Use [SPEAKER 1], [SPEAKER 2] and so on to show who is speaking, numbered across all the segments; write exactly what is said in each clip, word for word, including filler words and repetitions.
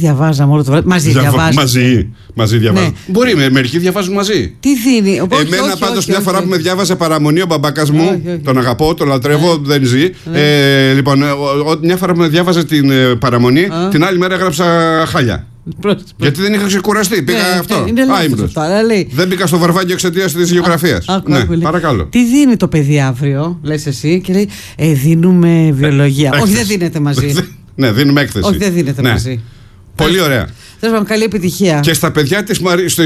[SPEAKER 1] διαβάζαμε όλο το βράδυ. Μαζί
[SPEAKER 2] Διαβα...
[SPEAKER 1] διαβάζαμε.
[SPEAKER 2] Μαζί, μαζί διαβάζουμε. Ναι. Μπορεί, με, μερικοί διαβάζουν μαζί.
[SPEAKER 1] Τι δίνει. Όχι,
[SPEAKER 2] Εμένα πάντως μια φορά όχι. που με διάβασε παραμονή ο μπαμπάκας μου, όχι, όχι. τον αγαπώ, τον λατρεύω, ναι. δεν ζει. Ναι. Ε, λοιπόν, ο, ο, μια φορά που με διάβασε την ε, παραμονή, Α. την άλλη μέρα έγραψα χάλια. Προς, γιατί δεν είχα ξεκουραστεί. Πήγα ναι, αυτό. Ναι, δεν μπήκα στο βαρβάκι εξαιτίας της γεωγραφίας. Ναι, παρακαλώ.
[SPEAKER 1] Τι δίνει το παιδί αύριο, λες εσύ, και λέει ε, δίνουμε βιολογία. Όχι, δεν δίνεται μαζί.
[SPEAKER 2] Ναι, δίνουμε έκθεση.
[SPEAKER 1] Όχι, δεν δίνεται μαζί.
[SPEAKER 2] Πολύ ωραία.
[SPEAKER 1] Θέλω να καλή επιτυχία.
[SPEAKER 2] Και στα παιδιά της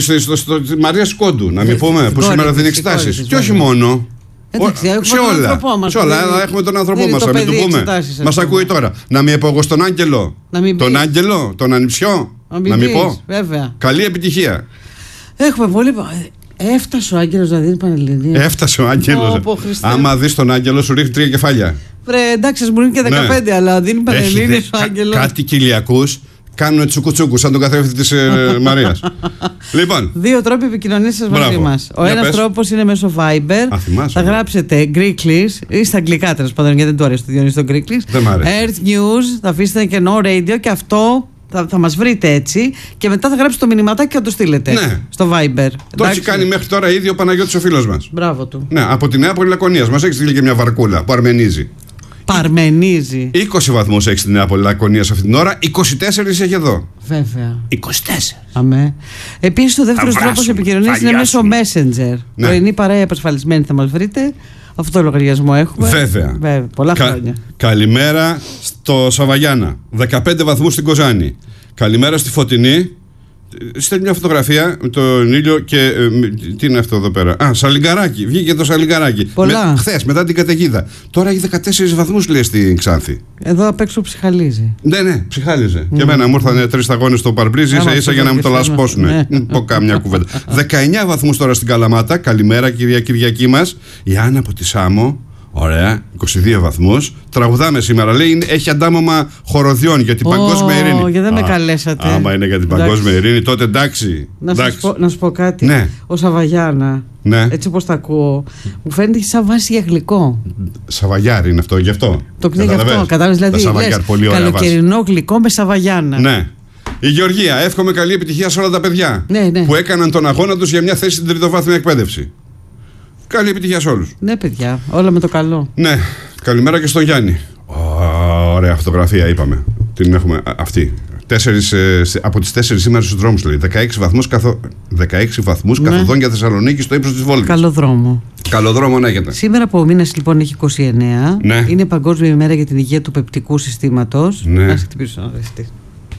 [SPEAKER 2] Μαρίας Κόντου, να μην πούμε, που σήμερα δίνει εξετάσεις. Και όχι μόνο.
[SPEAKER 1] Εντάξει,
[SPEAKER 2] σε όλα, μας, σε όλα δηλαδή, έχουμε τον άνθρωπό μας, να μην του πούμε. Μας ακούει τώρα. Να μην πω εγώ στον Άγγελο, τον Άγγελο, τον Ανιψιό, να μην, να μην πω.
[SPEAKER 1] Βέβαια.
[SPEAKER 2] Καλή επιτυχία.
[SPEAKER 1] Έχουμε πολύ. Έφτασε ο Άγγελος να δίνει Πανελληνία.
[SPEAKER 2] Έφτασε ο Άγγελος. Άμα δεις τον Άγγελο, σου ρίχνει τρία κεφάλια.
[SPEAKER 1] Βρε, εντάξει, μου ρίχνει και δεκαπέντε, ναι. αλλά δίνει Πανελληνία ο Άγγελος.
[SPEAKER 2] Κάτι κοιλιακούς κάνουν τσουκουτσούκου σαν τον καθρέφτη της ε, Μαρίας. Λοιπόν.
[SPEAKER 1] Δύο τρόποι επικοινωνίας μαζί μας. Ο ένας τρόπος είναι μέσω Viber.
[SPEAKER 2] Α, θυμάσαι,
[SPEAKER 1] θα
[SPEAKER 2] ναι.
[SPEAKER 1] γράψετε Greeklish ή στα αγγλικά τέλος πάντων, γιατί δεν το αρέσει το Διονύση το Greeklish.
[SPEAKER 2] Δεν μ' αρέσει.
[SPEAKER 1] Earth News, θα αφήσετε και no radio και αυτό. Θα, θα μας βρείτε έτσι και μετά θα γράψετε το μηνυματάκι και θα το στείλετε ναι. στο Viber.
[SPEAKER 2] Το έχει κάνει μέχρι τώρα ήδη ο Παναγιώτης ο φίλος μας.
[SPEAKER 1] Μπράβο του.
[SPEAKER 2] Ναι, από τη Νέα Λακωνίας. Μας έχει στείλει και μια βαρκούλα που αρμενίζει.
[SPEAKER 1] Παρμενίζει.
[SPEAKER 2] είκοσι βαθμούς έχει στη Νέα Λακωνίας αυτή την ώρα, είκοσι τέσσερα έχει εδώ.
[SPEAKER 1] Βέβαια.
[SPEAKER 2] είκοσι τέσσερα.
[SPEAKER 1] Αμέ. Επίσης, ο δεύτερος τρόπος επικοινωνίας είναι μέσω Messenger. Ναι. Πρωινή παρέα επασφαλισμένη θα μας βρείτε. Αυτό το λογαριασμό έχουμε.
[SPEAKER 2] Βέβαια.
[SPEAKER 1] Βέβαια. Πολλά Κα- χρόνια.
[SPEAKER 2] Καλημέρα στο Σαβαγιάνα. δεκαπέντε βαθμούς στην Κοζάνη. Καλημέρα στη Φωτεινή. Στέλνει μια φωτογραφία με τον ήλιο και. Ε, τι είναι αυτό εδώ πέρα. Α, σαλιγκαράκι. Βγήκε το σαλιγκαράκι.
[SPEAKER 1] Με,
[SPEAKER 2] χθες, μετά την καταιγίδα. Τώρα έχει δεκατέσσερις βαθμούς, λέει, στην Ξάνθη.
[SPEAKER 1] Εδώ απ' έξω ψυχαλίζει.
[SPEAKER 2] Ναι, ναι, ψυχάλιζε. Mm. Και εμένα μου ήρθαν τρεις σταγόνες στο παρμπρίζι, ίσα ίσα για να μου το λασπώσουν. Ναι. Πω κάμια κουβέντα. δεκαεννιά βαθμούς τώρα στην Καλαμάτα. Καλημέρα, κυρία Κυριακή μας. Η Άννα από τη Σάμο. Ωραία, είκοσι δύο βαθμούς. Τραγουδάμε σήμερα. Λέει έχει αντάμωμα χοροδιών για την oh, παγκόσμια ειρήνη.
[SPEAKER 1] Γιατί δεν με καλέσατε.
[SPEAKER 2] Άμα είναι για την εντάξει. παγκόσμια ειρήνη, τότε εντάξει.
[SPEAKER 1] Να,
[SPEAKER 2] εντάξει.
[SPEAKER 1] Σας, πω, να σου πω κάτι.
[SPEAKER 2] Ναι.
[SPEAKER 1] Ο Σαβαγιάνα,
[SPEAKER 2] ναι.
[SPEAKER 1] έτσι όπως τα ακούω, μου φαίνεται σαν βάση για γλυκό.
[SPEAKER 2] Σαβαγιάρι είναι αυτό, γι' αυτό.
[SPEAKER 1] Το ξέρει γι' αυτό. Κατάλαβες, δηλαδή. Λες, καλοκαιρινό γλυκό με Σαβαγιάνα.
[SPEAKER 2] Ναι. Η Γεωργία, εύχομαι καλή επιτυχία σε όλα τα παιδιά
[SPEAKER 1] ναι, ναι.
[SPEAKER 2] που έκαναν τον αγώνα τους για μια θέση στην τριτοβάθμια εκπαίδευση. Καλή επιτυχία σε όλους.
[SPEAKER 1] Ναι, παιδιά, όλα με το καλό.
[SPEAKER 2] Ναι, καλημέρα και στον Γιάννη. Ωραία φωτογραφία, είπαμε. Την έχουμε αυτή. Τέσσερις, ε, από τις τέσσερις σήμερα στους δρόμους, λέει. δεκαέξι βαθμούς, καθο... δεκαέξι βαθμούς ναι. καθοδόν για Θεσσαλονίκη στο ύψος της Βόλγας.
[SPEAKER 1] Καλό δρόμο.
[SPEAKER 2] Καλό δρόμο να έχετε.
[SPEAKER 1] Σήμερα που ο μήνας λοιπόν έχει είκοσι εννέα,
[SPEAKER 2] ναι.
[SPEAKER 1] είναι Παγκόσμια ημέρα για την υγεία του πεπτικού συστήματος.
[SPEAKER 2] Ναι.
[SPEAKER 1] Να χτυπήσω να δεις.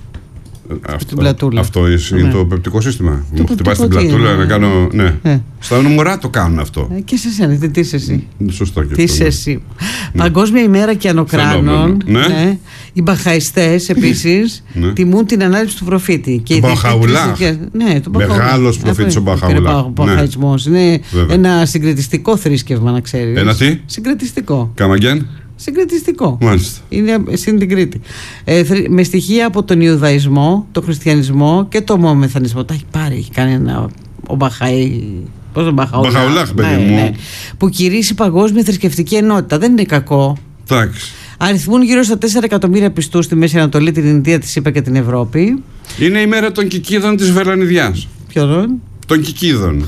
[SPEAKER 2] Αυτό, αυτό είναι ναι. το πεπτικό σύστημα.
[SPEAKER 1] Το
[SPEAKER 2] μου χτυπάς την πλατούλα να κάνω. Ναι. Ε. Στα νομορά το κάνουν αυτό.
[SPEAKER 1] Ε, και σε σένα, τι είσαι εσύ.
[SPEAKER 2] Σωστό και
[SPEAKER 1] τι είσαι εσύ. Ναι. Παγκόσμια ημέρα Κιανοκράνων. Ναι. Ναι. Οι Μπαχαϊστές επίσης ναι. τιμούν την ανάληψη του προφήτη.
[SPEAKER 2] Του Μπαχαουλά.
[SPEAKER 1] Ναι,
[SPEAKER 2] μεγάλος προφήτης ο Μπαχαουλά.
[SPEAKER 1] Ο Μπαχαϊσμός είναι ένα συγκριτιστικό θρήσκευμα, να ξέρεις.
[SPEAKER 2] Ένα τι?
[SPEAKER 1] Συγκριτιστικό.
[SPEAKER 2] Καμαγγέν.
[SPEAKER 1] Συγκριτιστικό.
[SPEAKER 2] Μάλιστα.
[SPEAKER 1] Είναι στην την Κρήτη. Ε, με στοιχεία από τον Ιουδαϊσμό, τον Χριστιανισμό και τον Μωμεθανισμό. Τα έχει πάρει, έχει κάνει ένα. Ο Μπαχαή. Πώς τον Μπαχαουλάχ.
[SPEAKER 2] Μπαχαουλάχ, παιδί ναι, μου. Ναι,
[SPEAKER 1] που κηρύσσει παγκόσμια θρησκευτική ενότητα. Δεν είναι κακό.
[SPEAKER 2] Εντάξει.
[SPEAKER 1] Αριθμούν γύρω στα τέσσερα εκατομμύρια πιστούς στη Μέση Ανατολή, την Ινδία, τη ΣΥΠΑ και την Ευρώπη.
[SPEAKER 2] Είναι η μέρα των κικίδων της Βελανιδιάς.
[SPEAKER 1] Ποιον?
[SPEAKER 2] Των κικίδων.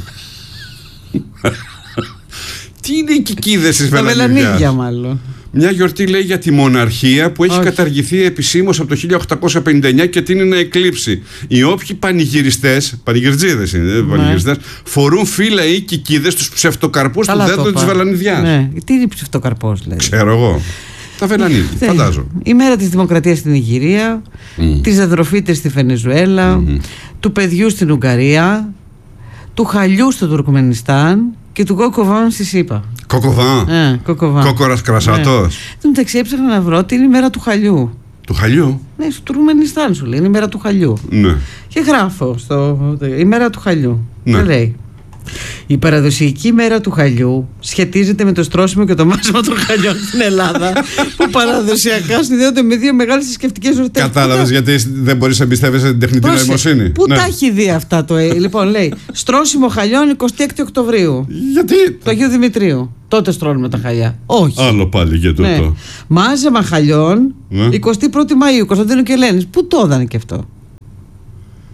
[SPEAKER 2] Τι είναι οι κικίδες της Βελανιδιάς?
[SPEAKER 1] Τα Βελανίδια, μάλλον.
[SPEAKER 2] Μια γιορτή, λέει, για τη μοναρχία που έχει Όχι. καταργηθεί επισήμως από το χίλια οκτακόσια πενήντα εννιά και τείνει να εκλείψει. Οι όποιοι πανηγυριστές, πανηγυρτζίδες είναι, ναι. πανηγυριστές, φορούν φύλλα ή κικίδες στους ψευτοκαρπούς του δέντρου της Βελανιδιάς.
[SPEAKER 1] Ναι. Τι είναι ψευτοκαρπός, δηλαδή?
[SPEAKER 2] Ξέρω εγώ. Τα Βελανίδια, φαντάζομαι.
[SPEAKER 1] Η μέρα της Δημοκρατίας στην Ιγυρία, mm. της Εδροφίτες στη Βενεζουέλα, mm-hmm. του παιδιού στην Ουγγαρία, του χαλιού στο Τουρκμενιστάν και του κοκοβάν στη ΣΥΠΑ.
[SPEAKER 2] Κοκοβάν.
[SPEAKER 1] Ε, κοκοβάν.
[SPEAKER 2] Κόκορας κρασάτος.
[SPEAKER 1] Εν τω μεταξύ έψαχνα να βρω ότι είναι η μέρα του χαλιού.
[SPEAKER 2] Του χαλιού?
[SPEAKER 1] Ναι, στο Τουρκμενιστάν σου λέει, είναι η μέρα του χαλιού.
[SPEAKER 2] Ναι.
[SPEAKER 1] Και γράφω στο, η μέρα του χαλιού.
[SPEAKER 2] Ναι.
[SPEAKER 1] Και λέει: η παραδοσιακή μέρα του χαλιού σχετίζεται με το στρώσιμο και το μάζεμα των χαλιών στην Ελλάδα, που παραδοσιακά συνδέονται με δύο μεγάλες θρησκευτικές γιορτές.
[SPEAKER 2] Κατάλαβες γιατί δεν μπορείς να εμπιστεύεσαι την τεχνητή νοημοσύνη?
[SPEAKER 1] Πού ναι. τα έχει δει αυτά το. Λοιπόν, λέει: στρώσιμο χαλιών εικοστή έκτη Οκτωβρίου.
[SPEAKER 2] Γιατί?
[SPEAKER 1] Το Αγίου Δημητρίου. Τότε στρώνουμε τα χαλιά. Όχι.
[SPEAKER 2] Άλλο πάλι για το.
[SPEAKER 1] Ναι.
[SPEAKER 2] το.
[SPEAKER 1] Μάζεμα χαλιών ναι. εικοστή πρώτη Μαΐου, Κωνσταντίνου και Ελένης. Πού το έδανε και αυτό?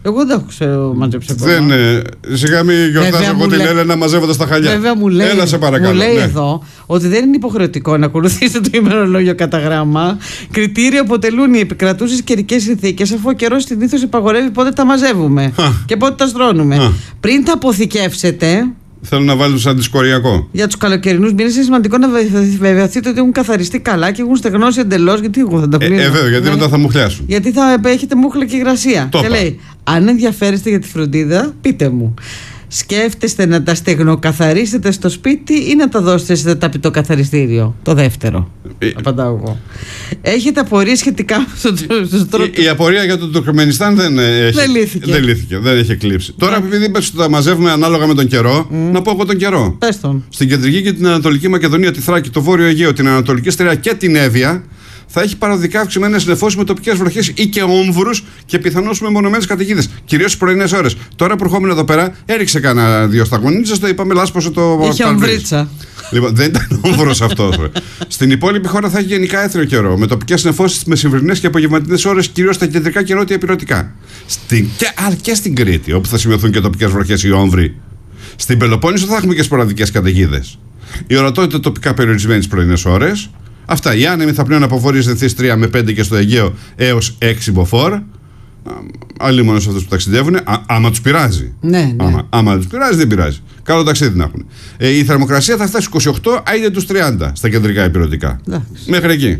[SPEAKER 1] Εγώ δεν έχω ξέρω μαζέψει ακόμα.
[SPEAKER 2] Δεν, ε, σιγά μην γιορτάζω εγώ την Έλενα μαζεύοντας τα χαλιά.
[SPEAKER 1] Βέβαια μου λέει,
[SPEAKER 2] Έλα, σε παρακαλώ.
[SPEAKER 1] Μου λέει
[SPEAKER 2] ναι.
[SPEAKER 1] εδώ ότι δεν είναι υποχρεωτικό να ακολουθήσετε το ημερολόγιο κατά γράμμα. Κριτήριο αποτελούν οι επικρατούσες καιρικές συνθήκες, αφού ο καιρός συνήθως υπαγορεύει πότε τα μαζεύουμε
[SPEAKER 2] Α.
[SPEAKER 1] και πότε τα στρώνουμε.
[SPEAKER 2] Α.
[SPEAKER 1] Πριν τα αποθηκεύσετε.
[SPEAKER 2] Θέλω να βάλω σαν δυσκοριακό.
[SPEAKER 1] Για τους καλοκαιρινούς μήνες είναι σημαντικό να βεβαιωθείτε ότι έχουν καθαριστεί καλά και έχουν στεγνώσει εντελώς. Γιατί εγώ θα τα πλύνω.
[SPEAKER 2] Ε, ε, βέβαια, γιατί
[SPEAKER 1] ναι.
[SPEAKER 2] μετά θα μου χλιάσουν.
[SPEAKER 1] Γιατί θα έχετε μούχλα και υγρασία.
[SPEAKER 2] Το
[SPEAKER 1] και
[SPEAKER 2] είπα.
[SPEAKER 1] λέει, αν ενδιαφέρεστε για τη φροντίδα, πείτε μου. Σκέφτεστε να τα στεγνοκαθαρίσετε στο σπίτι ή να τα δώσετε σε ταπητοκαθαριστήριο? Το δεύτερο. Ε, απαντάω εγώ. Έχετε απορίες σχετικά στους τρόπους?
[SPEAKER 2] Η, η απορία για το Τουρκμενιστάν δεν, έχει,
[SPEAKER 1] δεν, λύθηκε.
[SPEAKER 2] δεν λύθηκε. Δεν έχει εκλείψει. Τώρα, επειδή είπες ότι τα μαζεύουμε ανάλογα με τον καιρό, mm. να πω εγώ τον καιρό.
[SPEAKER 1] Πες τον.
[SPEAKER 2] Στην κεντρική και την Ανατολική Μακεδονία, τη Θράκη, το Βόρειο Αιγαίο, την Ανατολική Στερεά και την Εύβοια, θα έχει παραδικά αυξημένες νεφώσεις με τοπικές βροχές ή και όμβρους και πιθανώς μεμονωμένες καταιγίδες. Κυρίως στις πρωινές ώρες. Τώρα που ερχόμουν εδώ πέρα, έριξε κανένα δύο σταγονίτσες, το είπαμε, λάσπωσε το.
[SPEAKER 1] Είχε ομβρίτσα.
[SPEAKER 2] Λοιπόν, δεν ήταν όμβρος αυτός. Στην υπόλοιπη χώρα θα έχει γενικά έθριο καιρό, με τοπικές νεφώσεις μεσημβρινές και απογευματινές ώρες, κυρίως στα κεντρικά και νότια ηπειρωτικά. Στην... Και, α, και στην Κρήτη, όπου θα σημειωθούν και τοπικές βροχές ή όμβροι. Στην Πελοπόννησο θα έχουμε και σποραδικές καταιγίδες. Η ορατότητα τοπικά περιορισμένη στις πρωινές ώρες. Αυτά. Οι άνεμοι θα πλέον από βόρειες ευθύς τρία με πέντε και στο Αιγαίο έως έξι μποφόρ. Άλλοι μόνο σε αυτούς που ταξιδεύουν, α, άμα τους πειράζει.
[SPEAKER 1] Ναι, ναι.
[SPEAKER 2] Άμα, άμα τους πειράζει, δεν πειράζει. Καλό ταξίδι να έχουν. Ε, η θερμοκρασία θα φτάσει στους είκοσι οκτώ, άιντε τους τριάντα στα κεντρικά ηπειρωτικά. Μέχρι εκεί.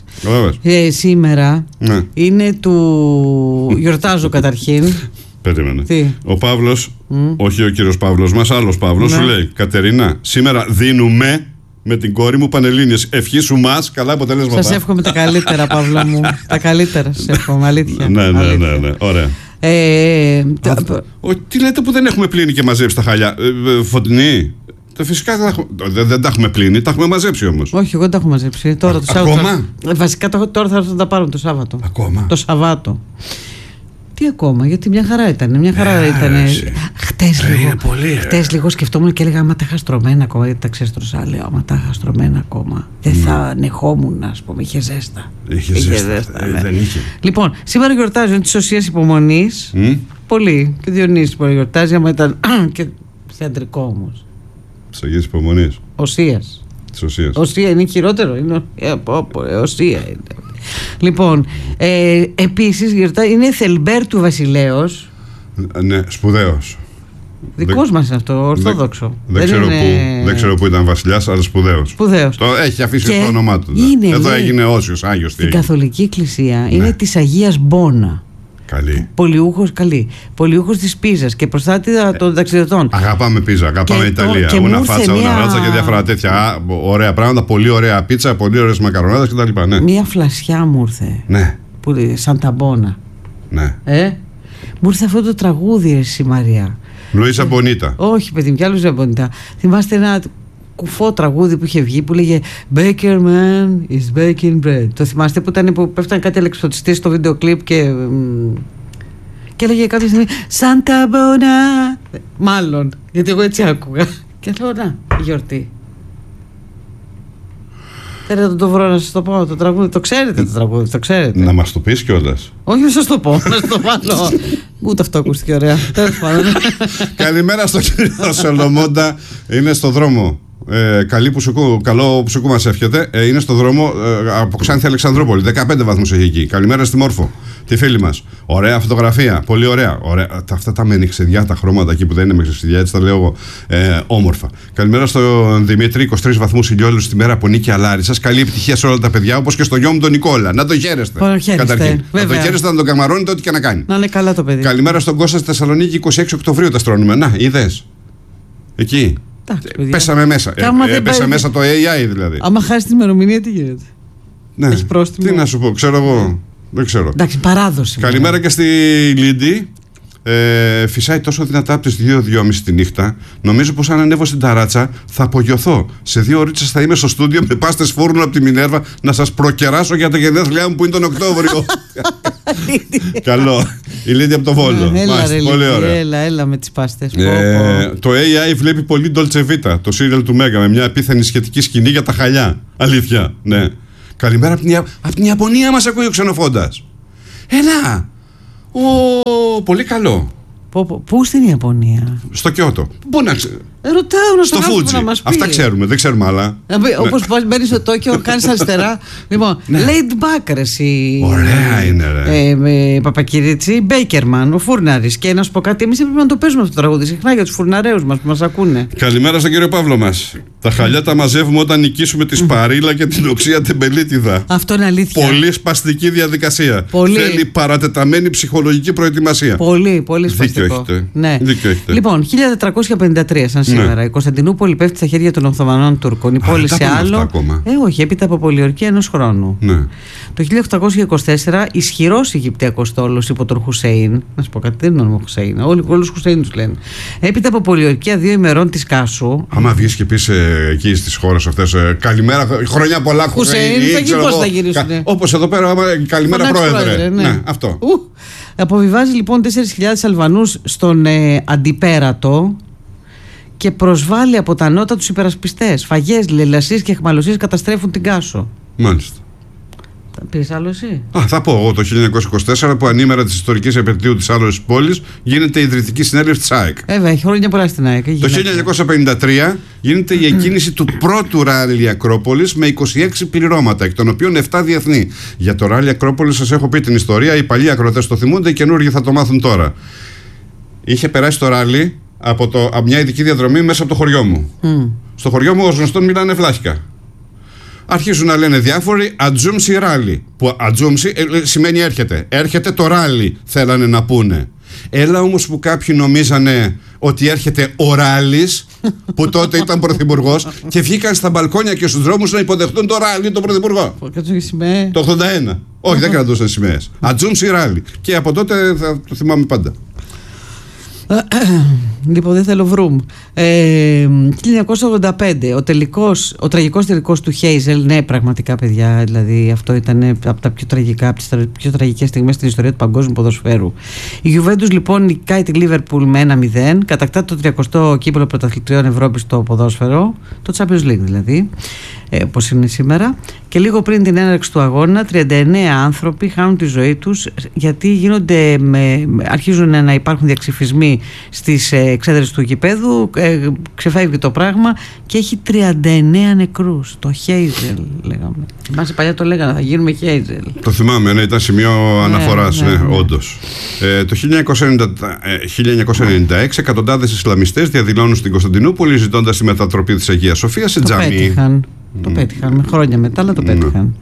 [SPEAKER 1] Ε, σήμερα
[SPEAKER 2] ναι.
[SPEAKER 1] είναι του. Γιορτάζω καταρχήν.
[SPEAKER 2] Περίμενε.
[SPEAKER 1] Τι?
[SPEAKER 2] Ο Παύλος, mm. όχι ο κύριος Παύλος μας, άλλος Παύλος,
[SPEAKER 1] ναι.
[SPEAKER 2] σου λέει: Κατερίνα, σήμερα δίνουμε με την κόρη μου Πανελλήνιες. Ευχή σου μας, καλά αποτελέσματα.
[SPEAKER 1] Σας εύχομαι τα καλύτερα, Παύλο μου. Τα καλύτερα σας εύχομαι, αλήθεια.
[SPEAKER 2] Ναι, ναι,
[SPEAKER 1] αλήθεια.
[SPEAKER 2] ναι, ναι, ωραία.
[SPEAKER 1] Ε,
[SPEAKER 2] Α, ο, τι λέτε που δεν έχουμε πλύνει και μαζέψει τα χαλιά? Ε, φωτεινή. Φυσικά δεν, δεν, δεν τα έχουμε πλύνει, τα έχουμε μαζέψει όμως.
[SPEAKER 1] Όχι, εγώ δεν τα έχω μαζέψει. Τώρα,
[SPEAKER 2] Α,
[SPEAKER 1] το Σάββατο.
[SPEAKER 2] Ακόμα?
[SPEAKER 1] Βασικά τώρα θα έρθω να τα πάρω το Σάββατο.
[SPEAKER 2] Ακόμα?
[SPEAKER 1] Το Σαββάτο. Τι ακόμα, γιατί μια χαρά ήταν. Μια χαρά
[SPEAKER 2] ε,
[SPEAKER 1] ήταν. Χτες
[SPEAKER 2] ε,
[SPEAKER 1] λίγο,
[SPEAKER 2] πολύ,
[SPEAKER 1] χτες λίγο σκεφτόμουν και έλεγα: άμα τα είχα στρωμένα ακόμα, γιατί τα ξέστρωσα. Λέω: άμα τα είχα στρωμένα ακόμα, δεν mm. θα ανεχόμουν, α πούμε. Είχε ζέστα.
[SPEAKER 2] Είχε, είχε ζέστα. ζέστα ναι. ε, δεν είχε.
[SPEAKER 1] Λοιπόν, σήμερα γιορτάζουν τη Οσία Υπομονή. Mm. Πολύ. Και ο Διονύσης μπορεί να γιορτάζει, άμα ήταν. και θεατρικό όμως.
[SPEAKER 2] Τη Αγία Υπομονή.
[SPEAKER 1] Οσία.
[SPEAKER 2] Τη Οσία.
[SPEAKER 1] Οσία είναι χειρότερο. Είναι. Ε, πω, πω, ε, Οσία είναι. Λοιπόν, ε, επίσης γιορτά είναι Θελμπέρτου Βασιλέος.
[SPEAKER 2] Ναι, σπουδαίος.
[SPEAKER 1] Δικός μας είναι αυτό, ορθόδοξο.
[SPEAKER 2] Δεν, δεν, ξέρω, είναι... που, δεν ξέρω που ήταν βασιλιάς, αλλά σπουδαίος.
[SPEAKER 1] Σπουδαίος.
[SPEAKER 2] Το έχει αφήσει
[SPEAKER 1] και
[SPEAKER 2] το όνομά του.
[SPEAKER 1] Είναι,
[SPEAKER 2] εδώ
[SPEAKER 1] λέει,
[SPEAKER 2] έγινε Όσιος, Άγιος.
[SPEAKER 1] Στην Καθολική Εκκλησία ναι. είναι της Αγίας Μπόνα.
[SPEAKER 2] Καλή.
[SPEAKER 1] Πολιούχος, καλή. Πολιούχος της Πίζας και προστάτηδα ε, των ταξιδιωτών.
[SPEAKER 2] Αγαπάμε Πίζα, αγαπάμε και Ιταλία. Το, ούνα φάτσα, ούνα μια... ράτσα και διάφορα τέτοια ωραία πράγματα. Πολύ ωραία πίτσα, πολύ ωραίες μακαρονάδες κτλ. Ναι.
[SPEAKER 1] Μια φλασιά μου ήρθε.
[SPEAKER 2] Ναι.
[SPEAKER 1] Που, Σάντα Μπόνα.
[SPEAKER 2] Ναι.
[SPEAKER 1] Ε? Μου ήρθε αυτό το τραγούδι, εσύ Μαρία.
[SPEAKER 2] Λουίζα Μπονίτα.
[SPEAKER 1] Όχι, παιδί μου, κι άλλο Λουίζα Μπονίτα. Θυμάστε ένα κουφό τραγούδι που είχε βγει που λέγε Baker man is baking bread. Το θυμάστε που ήταν που πέφτανε κάτι αλεξιπτωτιστή στο βίντεο κλιπ και. Και έλεγε κάποια στιγμή Σάντα Μπόνα. Μάλλον, γιατί εγώ έτσι άκουγα. Και λέω να, γιορτή. Θέλετε να το βρω να σας το πω το τραγούδι. Το ξέρετε το τραγούδι, το ξέρετε.
[SPEAKER 2] Να μας το πεις κιόλας.
[SPEAKER 1] Όχι να σας το πω, να σας το βάλω. Ούτε αυτό ακούστηκε ωραία. Τέλος πάντων.
[SPEAKER 2] Καλημέρα στον κύριο Σολομώντα. Είναι στο δρόμο. Ε, καλή πουσουκού, καλό πουσουκού μας εύχεται. Ε, είναι στο δρόμο ε, από Ξάνθη Αλεξανδρούπολη. δεκαπέντε βαθμούς έχει εκεί. Καλημέρα στη Μόρφο, τη φίλη μας. Ωραία φωτογραφία. Πολύ ωραία. ωραία. Αυτά τα με νηξιδιά, τα χρώματα εκεί που δεν είναι με ξεδιά, έτσι τα λέω εγώ. Ε, όμορφα. Καλημέρα στον Δημήτρη, είκοσι τρεις βαθμούς ηλιόλους τη μέρα από Νίκη Λάρισσας. Καλή επιτυχία σε όλα τα παιδιά, όπως και στο γιο μου τον Νικόλα. Να τον χαίρεστε. Καταρχήν. Να τον χαίρεστε, να τον καμαρώνετε, ό,τι και να κάνει.
[SPEAKER 1] Να είναι καλά το παιδί.
[SPEAKER 2] Καλημέρα στον Κώστα στη Θεσσαλονίκη, είκοσι έξι Οκτωβρίου τα στρώνουμε. Να, είδες. Εκεί.
[SPEAKER 1] Εντάξει,
[SPEAKER 2] πέσαμε μέσα. Ε, ε, πέσα πάει... μέσα το έι άι δηλαδή.
[SPEAKER 1] Άμα χάσει την ημερομηνία, τι γίνεται.
[SPEAKER 2] Ναι.
[SPEAKER 1] Έχει πρόστιμο.
[SPEAKER 2] Τι να σου πω, ξέρω εγώ. Δεν ξέρω.
[SPEAKER 1] Εντάξει, παράδοση.
[SPEAKER 2] Καλημέρα μόνο. Και στη Λίντι. Ε, φυσάει τόσο δυνατά από τις δύο και μισή τη νύχτα. Νομίζω πως αν ανέβω στην ταράτσα θα απογειωθώ. Σε δύο ώρες θα είμαι στο στούντιο με πάστες φούρνου από τη Μινέρβα να σας προκεράσω για τα γενέθλιά μου που είναι τον Οκτώβριο. Καλό. Η Λίντι από το Βόλο.
[SPEAKER 1] Έλα,
[SPEAKER 2] Μάλιστα,
[SPEAKER 1] ρε,
[SPEAKER 2] πολύ ωραία.
[SPEAKER 1] Έλα, έλα με τις πάστες.
[SPEAKER 2] Ε, το έι άι βλέπει πολύ Dolce Vita, το σύριαλ του Μέγα, με μια επίθανη σχετική σκηνή για τα χαλιά. Αλήθεια, ναι. Καλημέρα από την, από την Ιαπωνία μας ακούει ο ξενοφώντας. Έλα. Ο, πολύ καλό.
[SPEAKER 1] Πού στην Ιαπωνία?
[SPEAKER 2] Στο Κιώτο. Πού να ξέρει.
[SPEAKER 1] Ρωτάω να
[SPEAKER 2] στο Φούτζι. Αυτά ξέρουμε, δεν ξέρουμε άλλα.
[SPEAKER 1] Όπως ναι. Μπαίνεις στο Τόκιο, κάνεις αριστερά. Λοιπόν, ναι. Laid back ρε εσύ.
[SPEAKER 2] Ωραία είναι ρε.
[SPEAKER 1] Ε, με Παπακυρίτσι, Μπέικερμαν, ο Φούρναρης. Και να σου πω κάτι, εμείς έπρεπε να το παίζουμε αυτό το τραγούδι συχνά για τους φουρναρέους μας που μας ακούνε.
[SPEAKER 2] Καλημέρα στον κύριο Παύλο μας. Τα χαλιά τα μαζεύουμε όταν νικήσουμε τη Σπαρίλα και την οξία τεμπελίτιδα.
[SPEAKER 1] Αυτό είναι αλήθεια.
[SPEAKER 2] Πολύ σπαστική διαδικασία.
[SPEAKER 1] Πολύ.
[SPEAKER 2] Θέλει παρατεταμένη ψυχολογική προετοιμασία.
[SPEAKER 1] Πολύ, πολύ σπαστικό.
[SPEAKER 2] Δίκιο έχετε.
[SPEAKER 1] Ναι.
[SPEAKER 2] Δίκιο έχετε.
[SPEAKER 1] Λοιπόν, χίλια τετρακόσια πενήντα τρία σαν σήμερα. Ναι. Η Κωνσταντινούπολη πέφτει στα χέρια των Οθωμανών Τούρκων. Η πόλη σε άλλο. Ε, όχι, έπειτα από πολιορκία ενός χρόνου.
[SPEAKER 2] Ναι.
[SPEAKER 1] Το χίλια οκτακόσια είκοσι τέσσερα, ισχυρός Αιγυπτιακός στόλος υπό τον Χουσέιν. Να σου πω κάτι, δεν είναι όνομα Χουσέιν. Όλοι τους Χουσέιν τους λένε. Έπειτα από πολιορκία δύο ημερών της Κάσου.
[SPEAKER 2] Άμα βγεις και πεις ε, εκεί στις χώρες αυτές, ε, καλημέρα, χρόνια πολλά Χουσέιν.
[SPEAKER 1] Χουσέιν, πώς θα γυρίσουν.
[SPEAKER 2] Όπως εδώ πέρα, άμα, καλημέρα πρόεδρε.
[SPEAKER 1] πρόεδρε ναι.
[SPEAKER 2] Ναι, αυτό.
[SPEAKER 1] Ου. Αποβιβάζει λοιπόν τέσσερις χιλιάδες Αλβανούς στον ε, Αντιπέρατο και προσβάλλει από τα νότα τους υπερασπιστές. Φαγές, λαιλασίες και αιχμαλωσίες καταστρέφουν την Κάσο.
[SPEAKER 2] Μάλιστα.
[SPEAKER 1] Θα πεις άλλο εσύ?
[SPEAKER 2] Α, θα πω εγώ το χίλια εννιακόσια είκοσι τέσσερα που ανήμερα της ιστορικής επετείου της άλλης πόλης γίνεται η ιδρυτική συνέλευση της ΑΕΚ.
[SPEAKER 1] Βέβαια, έχει χρόνια πολλά στην ΑΕΚ.
[SPEAKER 2] Το χίλια εννιακόσια πενήντα τρία γίνεται η εκκίνηση του πρώτου ράλι Ακρόπολης με είκοσι έξι πληρώματα, εκ των οποίων επτά διεθνή. Για το ράλι Ακρόπολης σας έχω πει την ιστορία, οι παλιοί ακροτές το θυμούνται, οι καινούργοι θα το μάθουν τώρα. Είχε περάσει το ράλι από, το, από μια ειδική διαδρομή μέσα από το χωριό μου. Mm. Στο χωριό μου ως γνωστόν μιλάνε βλάχικα. Αρχίζουν να λένε διάφοροι ατζούμσι ράλι. Που ατζούμσι ε, σημαίνει έρχεται. Έρχεται το ράλι, θέλανε να πούνε. Έλα όμως που κάποιοι νομίζανε ότι έρχεται ο Ράλης, που τότε ήταν πρωθυπουργός, και βγήκαν στα μπαλκόνια και στους δρόμους να υποδεχτούν το Ράλι, τον πρωθυπουργό. Το οχτήντα ένα. Όχι, δεν κρατούσαν σημαίες. Ατζούμσι ράλι. Και από τότε θα το θυμάμαι πάντα.
[SPEAKER 1] Λοιπόν, δεν θέλω βρούμ. ε, χίλια εννιακόσια ογδόντα πέντε ο, τελικός, ο τραγικός τελικός του Χέιζελ. Ναι, πραγματικά παιδιά, δηλαδή αυτό ήταν από τα πιο τραγικά, από τις πιο τραγικές στιγμές στην ιστορία του παγκόσμιου ποδοσφαίρου. Η Γιουβέντους λοιπόν νικάει τη Λίβερπουλ με ένα μηδέν, κατακτά το τριακοστό κύπελλο πρωταθλητριών Ευρώπης στο ποδόσφαιρο, το Champions League δηλαδή, ε, όπως είναι σήμερα. Και λίγο πριν την έναρξη του αγώνα, τριάντα εννέα άνθρωποι χάνουν τη ζωή τους γιατί γίνονται με, αρχίζουν να υπάρχουν διαξυφισμοί στις εξέδρες του γηπέδου, ε, ξεφεύγει το πράγμα και έχει τριάντα εννέα νεκρούς. Το Χέιζελ λέγαμε. Θυμάσαι παλιά το λέγανε, θα γίνουμε Χέιζελ. Το
[SPEAKER 2] θυμάμαι, ναι, ήταν σημείο αναφοράς, ναι, ναι, ναι, όντως. Ε, το χίλια εννιακόσια ενενήντα έξι εκατοντάδες Ισλαμιστές διαδηλώνουν στην Κωνσταντινούπολη ζητώντας τη μετατροπή της Αγίας Σοφίας σε τζαμί.
[SPEAKER 1] Πέτυχαν. Το πέτυχαν, με χρόνια μετά, αλλά το πέτυχαν.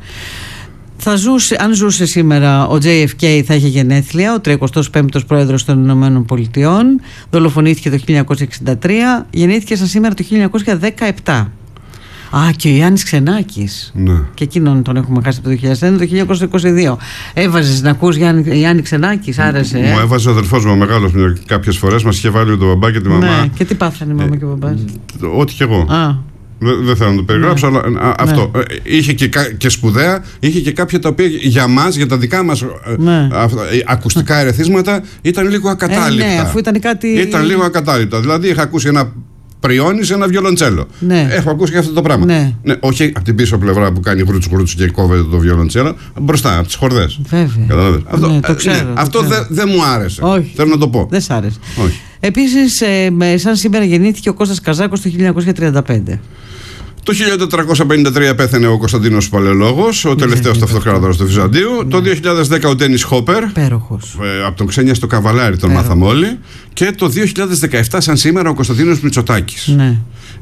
[SPEAKER 1] Θα ζούσε, αν ζούσε σήμερα ο τζέι εφ κέι θα είχε γενέθλια, ο τριακοστός πέμπτος πρόεδρος των Ηνωμένων Πολιτειών. Δολοφονήθηκε το χίλια εννιακόσια εξήντα τρία, γεννήθηκε σαν σήμερα το χίλια εννιακόσια δεκαεπτά. Α, και ο Γιάννης Ξενάκης.
[SPEAKER 2] Ναι. Και
[SPEAKER 1] εκείνον τον έχουμε χάσει από το δύο χιλιάδες ένα, το χίλια εννιακόσια είκοσι δύο. Έβαζες να ακούς Γιάννη, Γιάννη Ξενάκης, άρεσε.
[SPEAKER 2] Μου ε? έβαζε ο αδελφός μου, ο μεγάλος, κάποιες φορές μας είχε βάλει το μπαμπά και τη μαμά.
[SPEAKER 1] Ναι, και τι πάθανε η μαμά ε, και ο μπαμπάς?
[SPEAKER 2] Ό,τι κι εγώ.
[SPEAKER 1] Α.
[SPEAKER 2] Δεν θέλω να το περιγράψω, ναι, αλλά α, αυτό. Ναι. Είχε και, και σπουδαία, είχε και κάποια τα οποία για μας, για τα δικά μας ναι. α, ακουστικά ερεθίσματα ήταν λίγο ακατάληπτα.
[SPEAKER 1] Ε, ναι, αφού ήταν κάτι.
[SPEAKER 2] Ήταν λίγο ακατάληπτα. Δηλαδή είχα ακούσει ένα πριόνι σε ένα βιολοντσέλο.
[SPEAKER 1] Ναι.
[SPEAKER 2] Έχω ακούσει και αυτό το πράγμα.
[SPEAKER 1] Ναι.
[SPEAKER 2] Ναι, όχι από την πίσω πλευρά που κάνει γρούτσου γρούτσου και κόβεται το βιολοντσέλο, μπροστά από τις χορδές.
[SPEAKER 1] Βέβαια.
[SPEAKER 2] Αυτό,
[SPEAKER 1] ναι, το ξέρω,
[SPEAKER 2] ναι,
[SPEAKER 1] το
[SPEAKER 2] αυτό δεν δε μου άρεσε.
[SPEAKER 1] Όχι.
[SPEAKER 2] Θέλω να το πω.
[SPEAKER 1] Δεν σ' άρεσε.
[SPEAKER 2] Όχι.
[SPEAKER 1] Επίσης, ε, σαν σήμερα γεννήθηκε ο Κώστας Καζάκος το χίλια εννιακόσια τριάντα πέντε.
[SPEAKER 2] Το χίλια τετρακόσια πενήντα τρία πέθανε ο Κωνσταντίνος Παλαιολόγος, ο τελευταίος αυτοκράτορας του Βυζαντίου. Ναι. Το δύο χιλιάδες δέκα ο Ντένις Χόπερ.
[SPEAKER 1] Πέροχος.
[SPEAKER 2] Ε, από τον Ξένια στο Καβαλάρι τον Πέροχος. Μάθαμε όλοι. Και το δύο χιλιάδες δεκαεπτά, σαν σήμερα, ο Κωνσταντίνος Μητσοτάκης.
[SPEAKER 1] Ναι.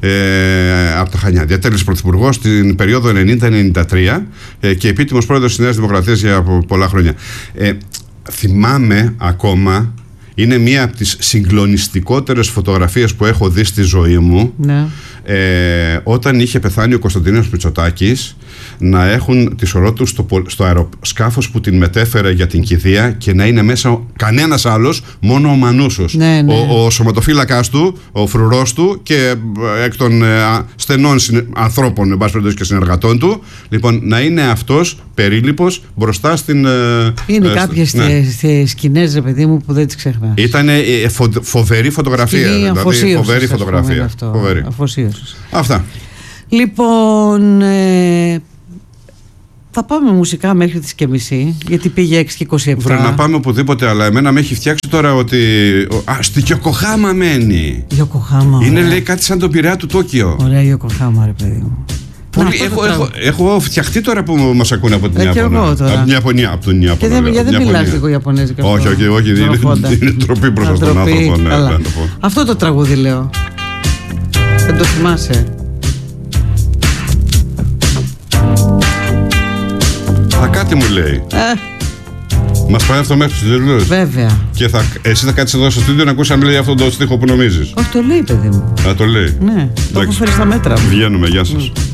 [SPEAKER 2] Ε, από τα Χανιά. Διατέλεσε πρωθυπουργός στην περίοδο ενενήντα ενενήντα τρία ε, και επίτιμος πρόεδρος της Νέας Δημοκρατίας για πολλά χρόνια. Ε, θυμάμαι ακόμα. Είναι μία από τις συγκλονιστικότερες φωτογραφίες που έχω δει στη ζωή μου.
[SPEAKER 1] Ναι.
[SPEAKER 2] Ε, όταν είχε πεθάνει ο Κωνσταντίνος Μητσοτάκης, να έχουν τη σωρό του στο, στο αεροσκάφος που την μετέφερε για την κηδεία και να είναι μέσα κανένας άλλος, μόνο ο Μανούσος.
[SPEAKER 1] Ναι, ναι.
[SPEAKER 2] Ο, ο σωματοφύλακας του, ο φρουρός του και εκ των ε, στενών συνε, ανθρώπων, εν πάση περιπτώσει, και συνεργατών του. Λοιπόν, να είναι αυτός περίληπος μπροστά στην. Ε,
[SPEAKER 1] είναι
[SPEAKER 2] ε,
[SPEAKER 1] κάποιες
[SPEAKER 2] ναι.
[SPEAKER 1] σκηνές, ρε παιδί μου, που δεν τις ξεχνάς.
[SPEAKER 2] Ήταν ε, φο, φοβερή φωτογραφία. Δηλαδή, φοβερή φωτογραφία.
[SPEAKER 1] Αυτό,
[SPEAKER 2] φοβερή.
[SPEAKER 1] Αφοσίωσης.
[SPEAKER 2] Αυτά.
[SPEAKER 1] Λοιπόν, ε, Θα πάμε μουσικά μέχρι τις και μισή, γιατί πήγε έξι και είκοσι επτά.
[SPEAKER 2] Πρέπει να πάμε οπουδήποτε, αλλά εμένα με έχει φτιάξει τώρα ότι. Α, στη Γιοκοχάμα μένει.
[SPEAKER 1] Γιοκοχάμα.
[SPEAKER 2] Είναι ωραία. Λέει κάτι σαν τον Πειραιά του Τόκιο.
[SPEAKER 1] Ωραία, Γιοκοχάμα, ρε παιδί μου.
[SPEAKER 2] Πολύ, έχω, έχω, έχω φτιαχτεί τώρα που μας ακούνε από την
[SPEAKER 1] ε,
[SPEAKER 2] Ιαπωνία. Από την Ιαπωνία. Από τον Ιαπωνία.
[SPEAKER 1] Και δεν, γιατί δεν μιλάς λίγο Ιαπωνέζικα?
[SPEAKER 2] Όχι, όχι, όχι. Είναι, είναι τροπή προς τον άνθρωπο. Ναι, ναι,
[SPEAKER 1] αυτό το τραγούδι λέω. Δεν το θυμάσαι?
[SPEAKER 2] Α, κάτι μου λέει.
[SPEAKER 1] Ε.
[SPEAKER 2] Μας πάει αυτό μέχρι τους τελείους.
[SPEAKER 1] Βέβαια.
[SPEAKER 2] Και θα, εσύ θα κάτσεις εδώ στο στούντιο να ακούσεις αν λέει αυτό το στίχο που νομίζεις?
[SPEAKER 1] Όχι, το λέει, παιδί μου.
[SPEAKER 2] Α, το λέει.
[SPEAKER 1] Ναι, το έχω φέρει στα μέτρα μου.
[SPEAKER 2] Βγαίνουμε, γεια σας. Mm.